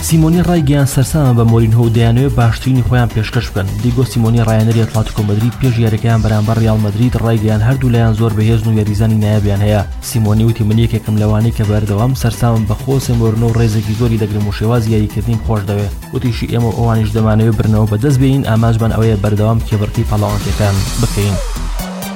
سیمۆنی ڕایگەیان سەرسامە بە مۆرینهۆ و دەیانەوێت باشترینی خۆیان پێشکەش بکەن. دیگۆ سیمۆنی ڕایەنەری ئەتلێتیکۆ مەدرید پێش یاریەکەیان بەرامبەر ڕیال مەدرید ڕایگەیان هەردوو لایەن زۆر بەهێزن و یاریزانی نایابیان هەیە. سیمۆنی وتی من یەکێکم لەوانەی کە بەردەوام سەرسامم بە خۆسێ مۆرینۆ و ڕێزێکی زۆری دەگرم و شێوازی یاریکردنیم خۆش دەوێت. وتیشی ئێمە ئەوانیش دەمانەوێت برنەوە بەدەست بێین ئاماژمان ئەوەیە بەردەوام کێبڕکەی پاڵەوانتەکان بکەین.